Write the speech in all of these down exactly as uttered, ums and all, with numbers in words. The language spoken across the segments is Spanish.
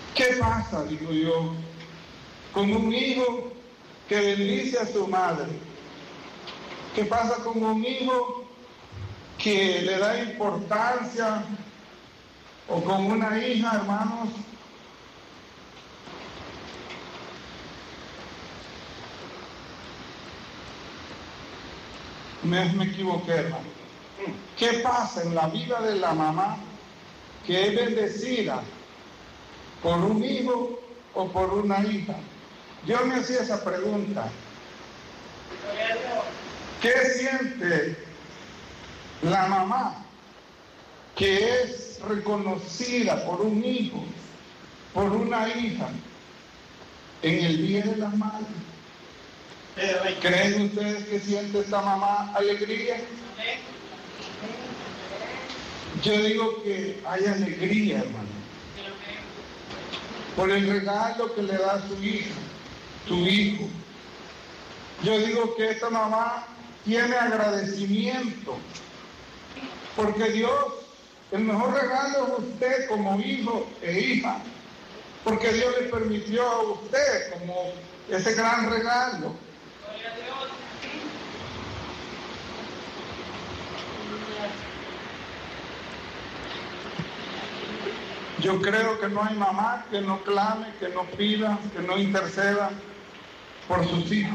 ¿Qué pasa, digo yo, con un hijo que bendice a su madre? ¿Qué pasa con un hijo que le da importancia, o con una hija, hermanos, me, me equivoqué, hermano? ¿Qué pasa en la vida de la mamá que es bendecida por un hijo o por una hija? Yo me hacía esa pregunta. ¿Qué siente la mamá que es reconocida por un hijo, por una hija, en el Día de las Madres? ¿Creen ustedes que siente esta mamá alegría? Yo digo que hay alegría, hermano, por el regalo que le da a su hija, su hijo. Yo digo que esta mamá tiene agradecimiento, porque Dios, el mejor regalo es usted como hijo e hija, porque Dios le permitió a usted como ese gran regalo. Yo creo que no hay mamá que no clame, que no pida, que no interceda por sus hijos.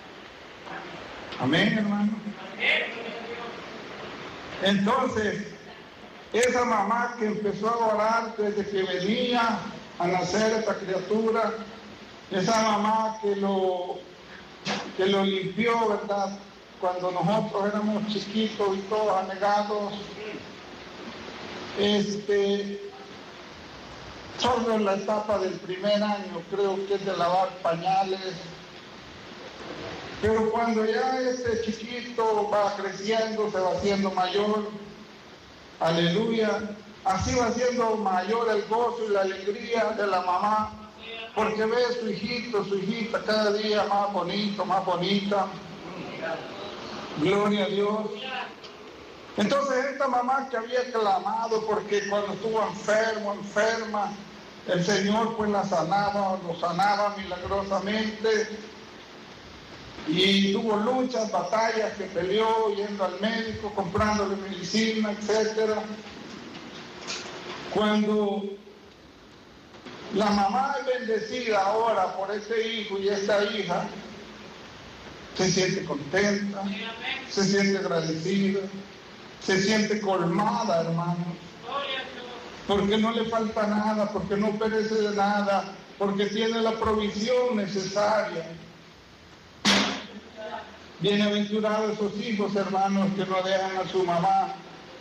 Amén, hermano. Entonces, esa mamá que empezó a orar desde que venía a nacer esta criatura, esa mamá que lo, que lo limpió, ¿verdad? Cuando nosotros éramos chiquitos y todos anegados, este, solo en la etapa del primer año, creo que es de lavar pañales, pero cuando ya este chiquito va creciendo, se va haciendo mayor, aleluya, así va siendo mayor el gozo y la alegría de la mamá, porque ve a su hijito, su hijita cada día más bonito, más bonita. Gloria a Dios. Entonces esta mamá que había clamado porque cuando estuvo enfermo, enferma, el Señor pues la sanaba, lo sanaba milagrosamente, y tuvo luchas, batallas que peleó, yendo al médico, comprándole medicina, etcétera. Cuando la mamá es bendecida ahora por ese hijo y esa hija, se siente contenta, se siente agradecida, se siente colmada, hermano, porque no le falta nada, porque no perece de nada, porque tiene la provisión necesaria. Bienaventurados esos hijos, hermanos, que no dejan a su mamá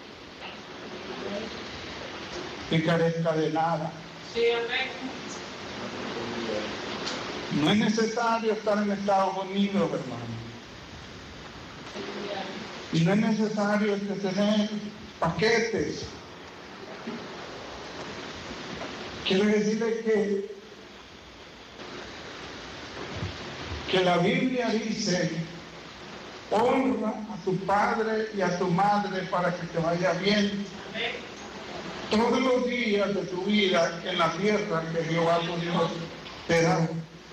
que carezca de nada. No es necesario estar en Estados Unidos, hermano. Y no es necesario tener paquetes. Quiero decirle que, que la Biblia dice: honra a tu padre y a tu madre para que te vaya bien todos los días de tu vida en la tierra que Jehová tu Dios te da.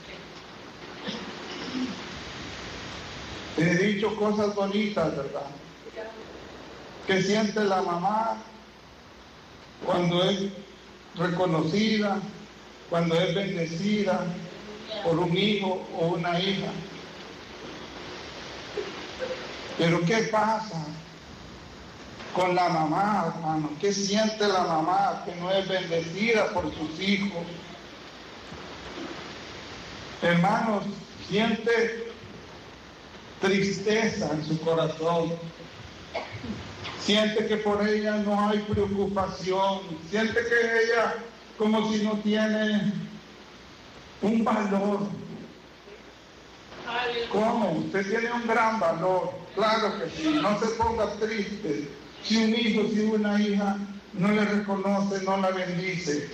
Te he dicho cosas bonitas, ¿verdad? Que siente la mamá cuando es reconocida, cuando es bendecida por un hijo o una hija. Pero ¿qué pasa con la mamá, hermano? ¿Qué siente la mamá que no es bendecida por sus hijos? Hermanos, siente tristeza en su corazón. Siente que por ella no hay preocupación. Siente que ella como si no tiene un valor. ¿Cómo? Usted tiene un gran valor. Claro que sí. No se ponga triste si un hijo, si una hija no le reconoce, no la bendice.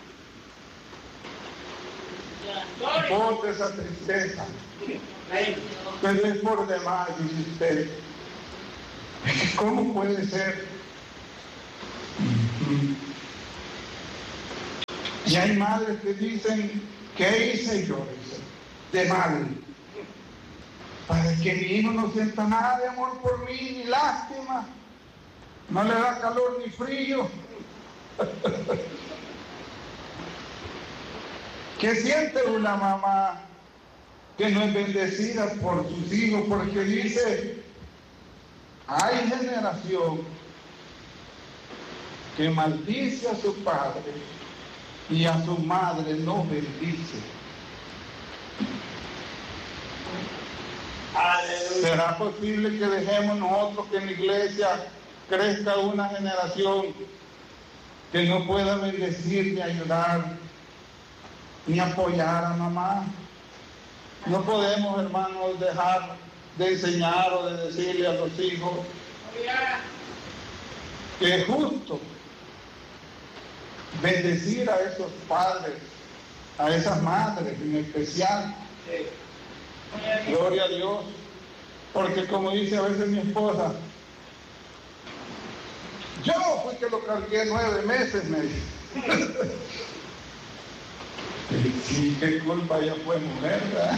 Bote esa tristeza. Pero es por demás, dice usted. ¿Cómo puede ser? Y hay madres que dicen, ¿qué hice yo? Dice, de mal. Para que mi hijo no sienta nada de amor por mí, ni lástima. No le da calor ni frío. ¿Qué siente una mamá que no es bendecida por sus hijos? Porque dice, hay generación que maldice a su padre y a su madre no bendice. ¿Será posible que dejemos nosotros que en la iglesia crezca una generación que no pueda bendecir ni ayudar ni apoyar a mamá? No podemos, hermanos, dejar de enseñar o de decirle a los hijos que es justo bendecir a esos padres, a esas madres en especial. Gloria a Dios. Porque como dice a veces mi esposa, yo fui que lo cargué nueve meses, me dice. Sí, qué culpa, ya fue mujer, ¿verdad?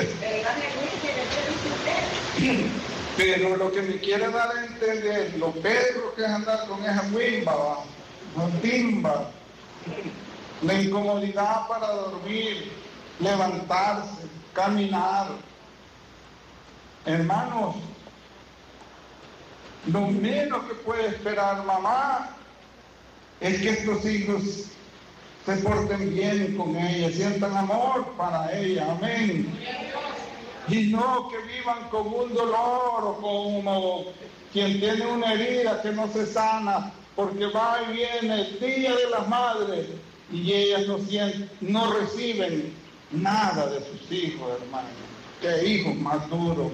Pero lo que me quiere dar a entender, lo perro que es andar con esa wimba, no timba, la incomodidad para dormir, levantarse, caminar. Hermanos, lo menos que puede esperar mamá es que estos hijos se porten bien con ella, sientan amor para ella, amén. Y no que vivan con un dolor o como quien tiene una herida que no se sana, porque va y viene el día de las madres y ellas no sienten, no reciben nada de sus hijos, hermano. Qué hijos más duros,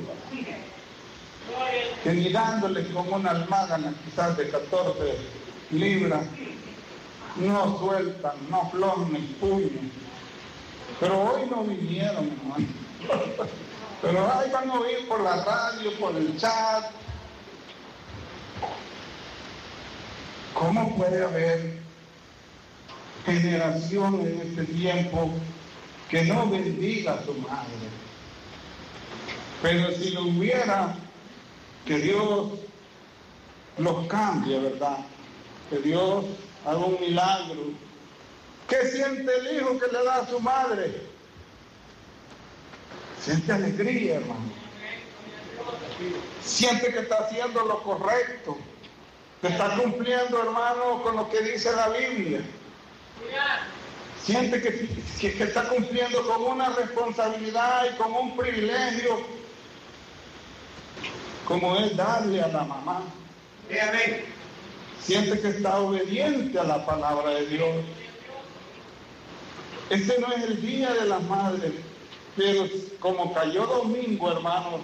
que ni dándoles como una almágana quizás de catorce libras, no sueltan, no aflojan el puño. Pero hoy no vinieron, hermano. Pero ahí van a oír por la radio, por el chat. ¿Cómo puede haber generación en este tiempo que no bendiga a su madre? Pero si lo hubiera, que Dios los cambie, ¿verdad? Que Dios haga un milagro. ¿Qué siente el hijo que le da a su madre? Siente alegría, hermano. Siente que está haciendo lo correcto, que está cumpliendo, hermano, con lo que dice la Biblia. Siente que, que, que está cumpliendo con una responsabilidad y con un privilegio, como es darle a la mamá. Siente que está obediente a la palabra de Dios. Este no es el día de las madres, pero como cayó domingo, hermanos,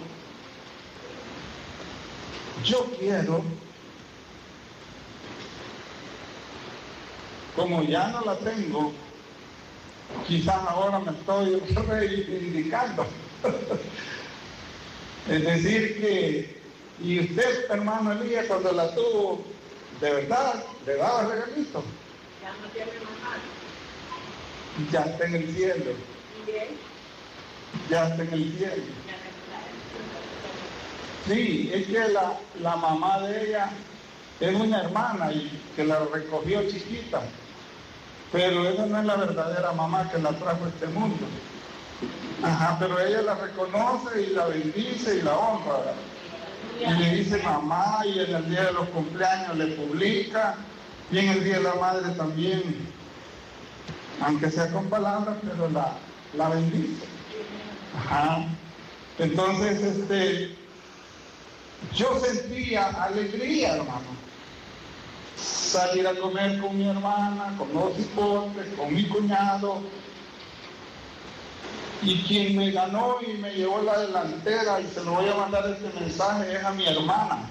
yo quiero, como ya no la tengo, quizás ahora me estoy reivindicando. Es decir que, y usted, hermano Elías, cuando la tuvo, de verdad, le daba regalito. Ya no tiene mamá. Ya está en el cielo. Ya está en el cielo. Sí, es que la, la mamá de ella es una hermana y que la recogió chiquita. Pero esa no es la verdadera mamá que la trajo a este mundo. Ajá, pero ella la reconoce y la bendice y la honra. Y le dice mamá, y en el día de los cumpleaños le publica, y en el día de la madre también, aunque sea con palabras, pero la, la bendice. Ajá. Entonces, este, yo sentía alegría, hermano. Salir a comer con mi hermana, con los hipotes, con mi cuñado. Y quien me ganó y me llevó la delantera, y se lo voy a mandar este mensaje, es a mi hermana.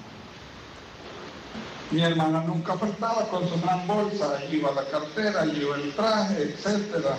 Mi hermana nunca faltaba con su gran bolsa, iba la cartera, iba el traje, etcétera.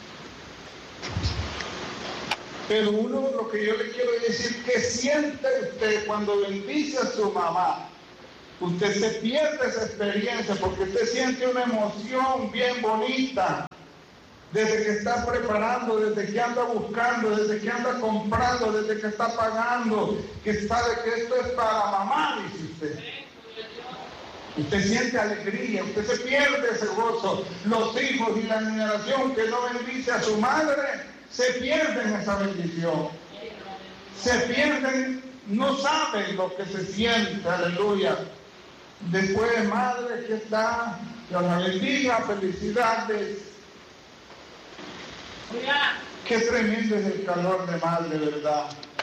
Pero uno, lo que yo le quiero decir, ¿qué siente usted cuando bendice a su mamá? Usted se pierde esa experiencia porque usted siente una emoción bien bonita, desde que está preparando, desde que anda buscando, desde que anda comprando, desde que está pagando, que sabe que esto es para mamá, dice usted. Usted siente alegría, usted se pierde ese gozo. Los hijos y la generación que no bendice a su madre, se pierden esa bendición. Se pierden, no saben lo que se siente, aleluya. Después, madre que está, Dios la bendiga, felicidades. Qué tremendo es el calor de madre, ¿verdad?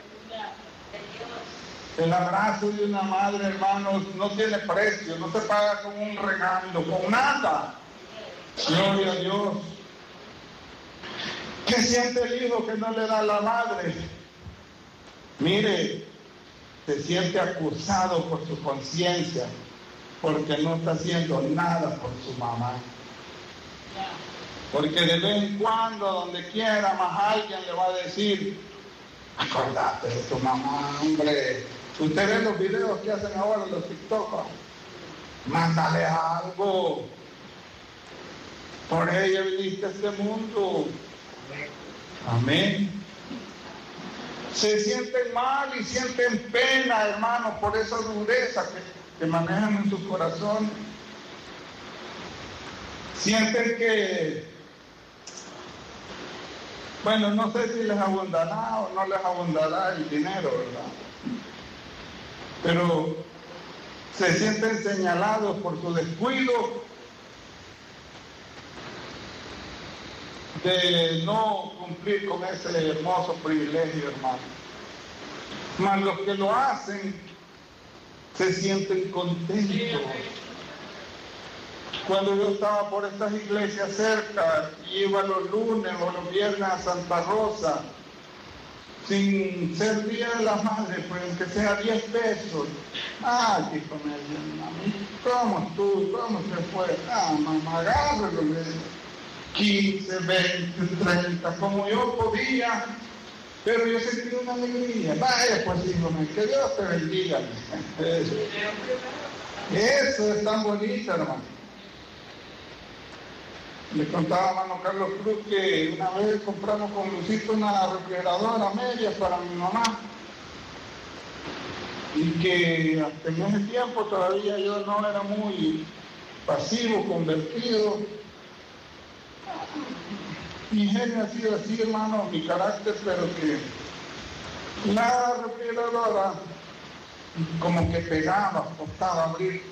El abrazo de una madre, hermanos, no tiene precio, no se paga con un regalo, con nada. Gloria a Dios. ¿Qué siente el hijo que no le da a la madre? Mire, se siente acusado por su conciencia, porque no está haciendo nada por su mamá. Porque de vez en cuando, donde quiera, más alguien le va a decir, acordate de tu mamá, hombre. Usted ve los videos que hacen ahora los TikTokers. Mándale algo. Por ella viniste a este mundo. Amén. Se sienten mal y sienten pena, hermanos, por esa dureza que, que manejan en sus corazones. Sienten que, bueno, no sé si les abundará o no les abundará el dinero, ¿verdad? Pero se sienten señalados por su descuido de no cumplir con ese hermoso privilegio, hermano. Mas los que lo hacen se sienten contentos. Cuando yo estaba por estas iglesias cerca, iba los lunes o los viernes a Santa Rosa, sin ser Día de la Madre, pues aunque sea diez pesos. Ah, dijo mami, ¿cómo tú? ¿Cómo se fue? Ah, mamá, agárralo. quince, veinte, treinta, como yo podía, pero yo sentí una alegría. Vaya, pues hijo mío, que Dios te bendiga. Eso, Eso es tan bonito, hermano. Le contaba a hermano Carlos Cruz que una vez compramos con Lucito una refrigeradora media para mi mamá y que hasta en ese tiempo todavía yo no era muy pasivo, convertido. Mi genio ha sido así, hermano, mi carácter, pero que la refrigeradora como que pegaba, costaba abrir.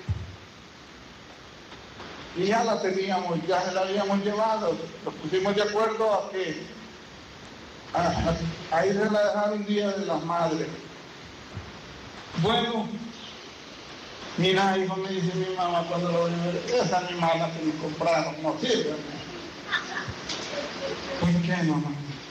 Y ya la teníamos, ya se la habíamos llevado, nos pusimos de acuerdo a que a, a, a ir a la dejar un día de las madres. Bueno, mira, hijo, me dice mi mamá cuando lo voy a ver, esa animala que me compraron no sirve. ¿Por qué, mamá?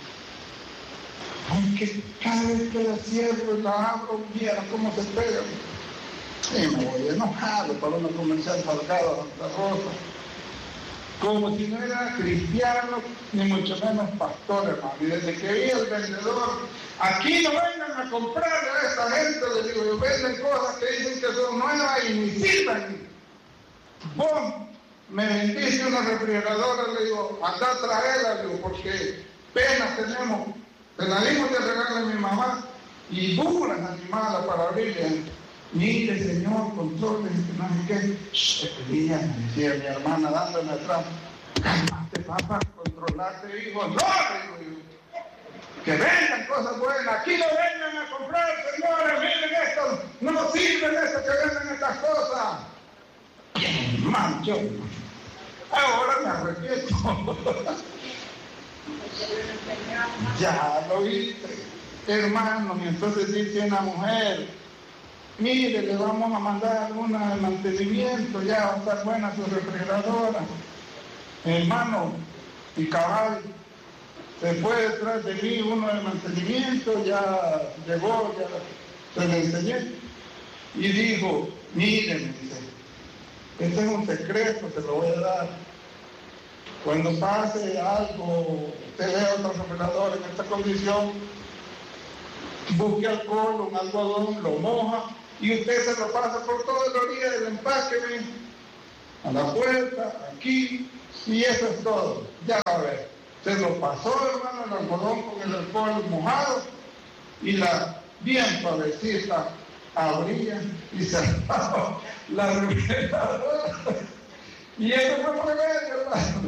Porque cada vez que la cierro y la abro, viera cómo se pega. Y me voy enojado para una comercial salgado a Santa Rosa. Como si no era cristiano, ni mucho menos pastor, hermano. Y desde que vi al vendedor, aquí no vengan a comprarle a esta gente, les digo, yo venden cosas que dicen que son nuevas y ni sirven. Vos me vendiste una refrigeradora, le digo, anda a traerla, le digo, porque pena tenemos. Se la dimos de regalo a mi mamá y duras animadas para abrirle. Mire, señor, controle, no sé qué. Shh, me decía mi hermana dándome atrás. Cálmate, papá, controlate, hijo. No, digo, que vengan cosas buenas. Aquí no vengan a comprar, señores. Miren esto. No sirven esto que venden estas cosas. Man, yo. Ahora me arrepiento. Ya lo viste, hermano. Y entonces dice una mujer, mire, le vamos a mandar una de mantenimiento, ya va a estar buena su refrigeradora. Hermano, y cabal, se fue detrás de mí uno de mantenimiento, ya llegó, ya se le enseñé. Y dijo, mire, me dice, este es un secreto, se lo voy a dar. Cuando pase algo, usted vea otro refrigerador en esta condición, busque alcohol, un algodón, lo moja y usted se lo pasa por toda la orilla del empaque, a la puerta, aquí, y eso es todo. Ya va a ver. Se lo pasó, hermano, el algodón con el alcohol mojado y la bien suavecita abría y cerraba la refrigeradora. Y eso fue por medio, hermano.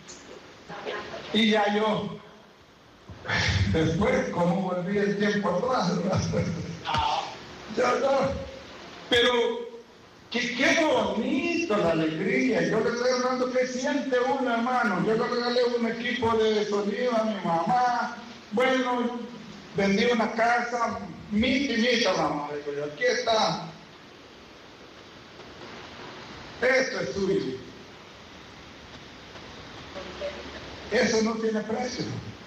Y ya yo, después, como volví el tiempo atrás, hermano. Ya no. Pero qué, qué bonito la alegría. Yo le estoy hablando que siente uno, hermano. Yo le regalé un equipo de sonido a mi mamá. Bueno, vendí una casa, mi timita, mamá. Digo yo, aquí está. Esto es suyo. Eso no tiene precio.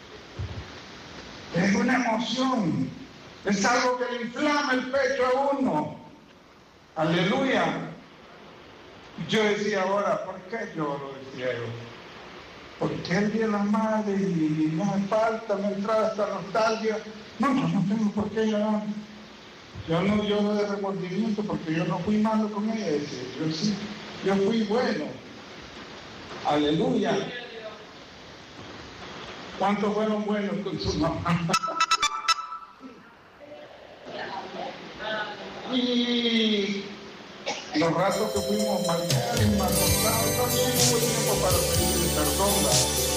Es una emoción. Es algo que le inflama el pecho a uno. Aleluya. Yo decía ahora, ¿por qué lloro? Decía yo. Porque el día de la madre y no me falta, me entraba esta nostalgia. No, no, no tengo por qué llorar. Yo no lloro de remordimiento porque yo no fui malo con ella. Decía. Yo sí, yo fui bueno. Aleluya. ¿Cuántos fueron buenos con su mamá? Y los ratos que fuimos mal, mal, también hubo tiempo para pedir perdón.